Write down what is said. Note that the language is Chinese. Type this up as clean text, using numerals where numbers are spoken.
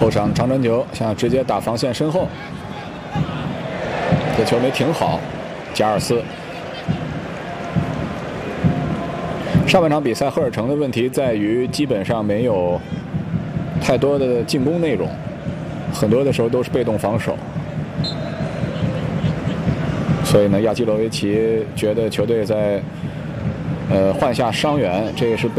后场长传球，想直接打防线身后，这球没停好，加尔斯。上半场比赛，赫尔城的问题在于基本上没有太多的进攻内容，很多的时候都是被动防守。所以呢，亚基罗维奇觉得球队在换下伤员，这也是